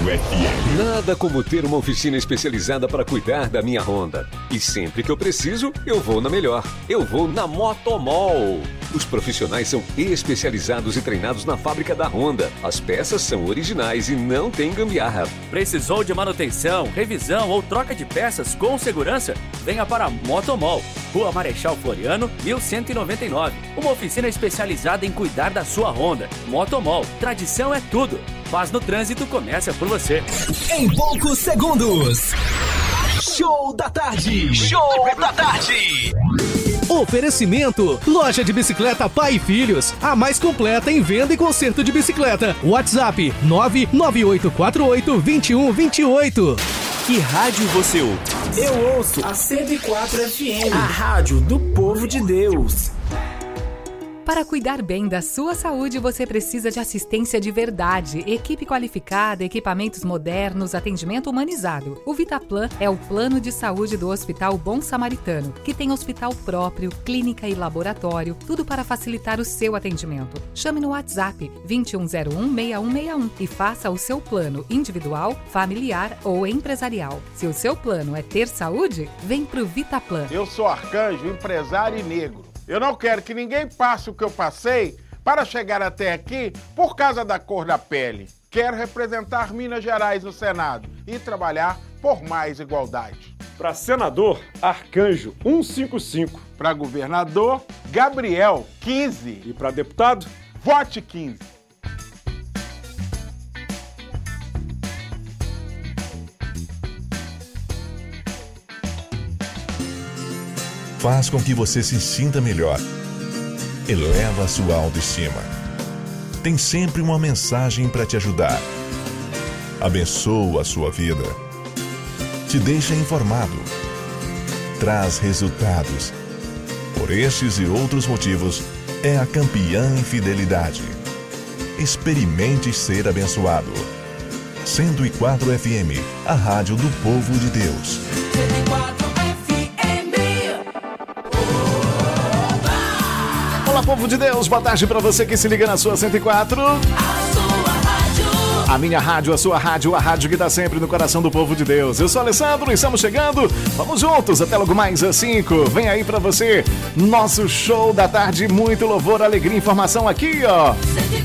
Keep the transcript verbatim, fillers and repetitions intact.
F M. Nada como ter uma oficina especializada para cuidar da minha Honda. E sempre que eu preciso, eu vou na melhor. Eu vou na Motomol. Os profissionais são especializados e treinados na fábrica da Honda. As peças são originais e não tem gambiarra. Precisou de manutenção, revisão ou troca de peças com segurança? Venha para a Motomol. Rua Marechal Floriano, mil cento e noventa e nove. Uma oficina especializada em cuidar da sua Honda. Motomol. Tradição é tudo. Paz no trânsito começa por você. Em poucos segundos. Show da tarde. Show da tarde. Oferecimento, loja de bicicleta Pai e Filhos, a mais completa em venda e conserto de bicicleta. WhatsApp nove nove oito quatro oito dois um dois oito. Que rádio você ouve? Eu ouço a cento e quatro F M, a rádio do povo de Deus. Para cuidar bem da sua saúde, você precisa de assistência de verdade, equipe qualificada, equipamentos modernos, atendimento humanizado. O Vitaplan é o plano de saúde do Hospital Bom Samaritano, que tem hospital próprio, clínica e laboratório, tudo para facilitar o seu atendimento. Chame no WhatsApp vinte e um zero um, seis um seis um e faça o seu plano individual, familiar ou empresarial. Se o seu plano é ter saúde, vem pro Vitaplan. Eu sou Arcanjo, empresário e negro. Eu não quero que ninguém passe o que eu passei para chegar até aqui por causa da cor da pele. Quero representar Minas Gerais no Senado e trabalhar por mais igualdade. Para senador, Arcanjo cento e cinquenta e cinco. Para governador, Gabriel quinze. E para deputado, vote quinze. Faz com que você se sinta melhor. Eleva a sua autoestima. Tem sempre uma mensagem para te ajudar. Abençoa a sua vida. Te deixa informado. Traz resultados. Por estes e outros motivos, é a campeã em fidelidade. Experimente ser abençoado. cento e quatro F M, a rádio do povo de Deus. cento e quatro Olá, povo de Deus, boa tarde pra você que se liga na sua cento e quatro. A sua rádio. A minha rádio, a sua rádio, a rádio que tá sempre no coração do povo de Deus. Eu sou Alessandro e estamos chegando. Vamos juntos até logo mais às cinco. Vem aí pra você, nosso show da tarde, muito louvor, alegria e informação aqui, ó. cento e